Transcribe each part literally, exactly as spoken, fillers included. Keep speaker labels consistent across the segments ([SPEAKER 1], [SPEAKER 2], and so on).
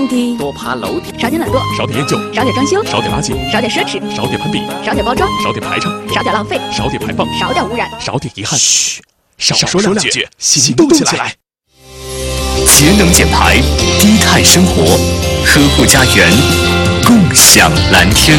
[SPEAKER 1] 电梯，
[SPEAKER 2] 多爬楼梯，
[SPEAKER 1] 少点懒惰，
[SPEAKER 3] 少点烟酒，
[SPEAKER 1] 少点装修，
[SPEAKER 3] 少点垃圾，
[SPEAKER 1] 少点奢侈，
[SPEAKER 3] 少点攀比，
[SPEAKER 1] 少点包装，
[SPEAKER 3] 少点排场，
[SPEAKER 1] 少点浪费，
[SPEAKER 3] 少点排放，
[SPEAKER 1] 少点污染，
[SPEAKER 3] 少点遗憾。
[SPEAKER 2] 嘘，
[SPEAKER 3] 少说两句，行动起来。
[SPEAKER 4] 节能减排，低碳生活，呵护家园，共享蓝天。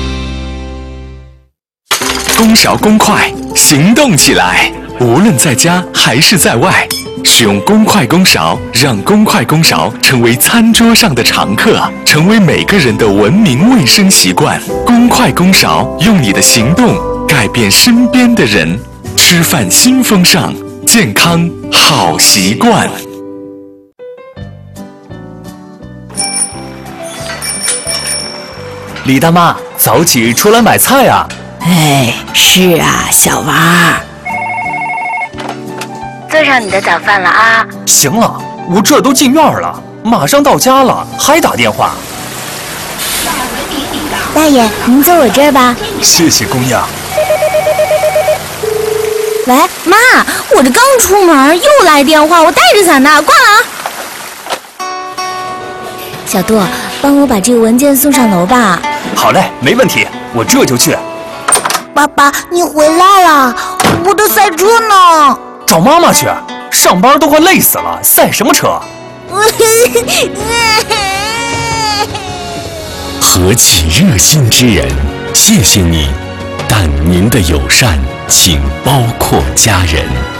[SPEAKER 4] 公勺公筷，行动起来！无论在家还是在外，使用公筷公勺，让公筷公勺成为餐桌上的常客，成为每个人的文明卫生习惯。公筷公勺，用你的行动改变身边的人。吃饭新风尚，健康好习惯。
[SPEAKER 5] 李大妈，早起出来买菜啊！
[SPEAKER 6] 哎，是啊，小娃儿，
[SPEAKER 7] 做上你的早饭了啊！
[SPEAKER 5] 行了，我这都进院了，马上到家了，还打电话。
[SPEAKER 7] 大爷，您坐我这儿吧。
[SPEAKER 5] 谢谢姑娘。
[SPEAKER 6] 喂，妈，我这刚出门又来电话，我带着伞呢，挂了啊。
[SPEAKER 7] 小杜，帮我把这个文件送上楼吧。
[SPEAKER 5] 好嘞，没问题，我这就去。
[SPEAKER 6] 爸爸，你回来了，我的赛车呢？
[SPEAKER 5] 找妈妈去，上班都快累死了，赛什么车？
[SPEAKER 4] 何其热心之人，谢谢你，但您的友善请包括家人。